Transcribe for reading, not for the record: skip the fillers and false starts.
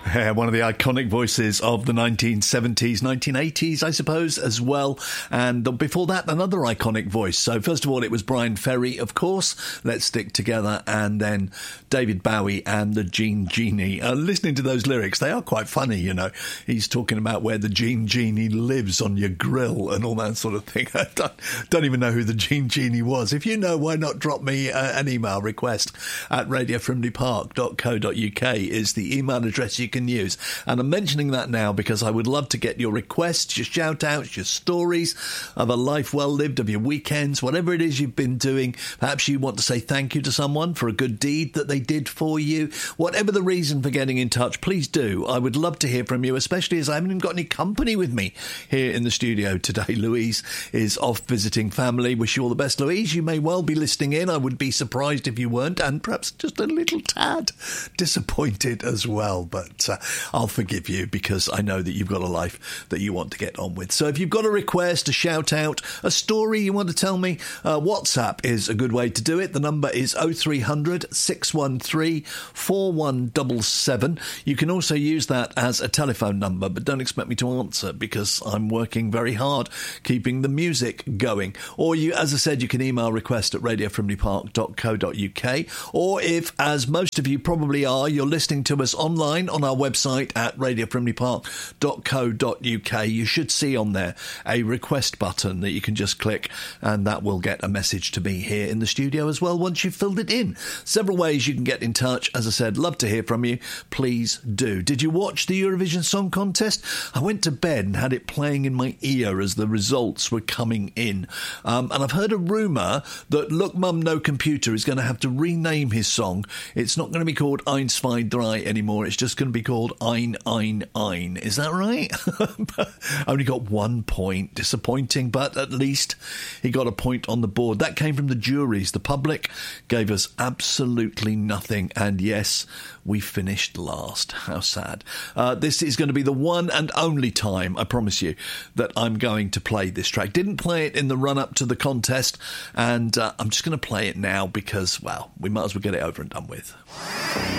Yeah, one of the iconic voices of the 1970s, 1980s, I suppose, as well. And before that, another iconic voice. So first of all, it was Brian Ferry, of course, Let's Stick Together, and then David Bowie and the Gene Genie. Listening to those lyrics, they are quite funny, you know. He's talking about where the Gene Genie lives on your grill and all that sort of thing. I don't even know who the Gene Genie was. If you know, why not drop me an email request at radiofrimleypark.co.uk is the email address you can use. And I'm mentioning that now because I would love to get your requests, your shout-outs, your stories of a life well lived, of your weekends, whatever it is you've been doing. Perhaps you want to say thank you to someone for a good deed that they did for you. Whatever the reason for getting in touch, please do. I would love to hear from you, especially as I haven't even got any company with me here in the studio today. Louise is off visiting family. Wish you all the best, Louise. You may well be listening in. I would be surprised if you weren't, and perhaps just a little tad disappointed as well. But I'll forgive you because I know that you've got a life that you want to get on with. So if you've got a request, a shout out, a story you want to tell me, WhatsApp is a good way to do it. The number is 0300 613 4177. You can also use that as a telephone number, but don't expect me to answer because I'm working very hard keeping the music going. Or you, as I said, you can email request at radiofrimleypark.co.uk, or if, as most of you probably are, you're listening to us online on our website at radiofrimleypark.co.uk, you should see on there a request button that you can just click, and that will get a message to me here in the studio as well once you've filled it in. Several ways you can get in touch. As I said, love to hear from you. Please do. Did you watch the Eurovision Song Contest? I went to bed and had it playing in my ear as the results were coming in. And I've heard a rumour that Look Mum No Computer is going to have to rename his song. It's not going to be called Eins, Zwei, Drei anymore. It's just going to be called Ein, Ein, Ein. Is that right? Only got 1 point. Disappointing, but at least he got a point on the board. That came from the juries. The public gave us absolutely nothing. And yes, we finished last. How sad. This is going to be the one and only time, I promise you, that I'm going to play this track. Didn't play it in the run-up to the contest, and I'm just going to play it now because, well, we might as well get it over and done with.